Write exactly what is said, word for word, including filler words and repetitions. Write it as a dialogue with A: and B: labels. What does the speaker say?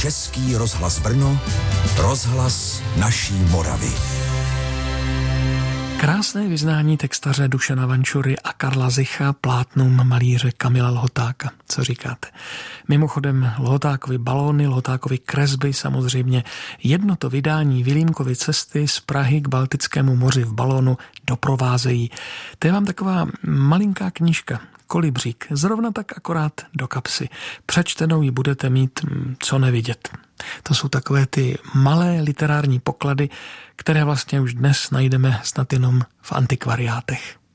A: Český rozhlas Brno, rozhlas naší Moravy.
B: Krásné vyznání textaře Dušana Vančury a Karla Zicha plátnům malíře Kamila Lhotáka. Co říkáte? Mimochodem Lhotákovy balóny, Lhotákovy kresby, samozřejmě jedno to vydání Vilímkovy cesty z Prahy k Baltickému moři v balónu doprovázejí. To je vám taková malinká knížka, Kolibřík, zrovna tak akorát do kapsy. Přečtenou ji budete mít co nevidět. To jsou takové ty malé literární poklady, které vlastně už dnes najdeme snad jenom v antikvariátech.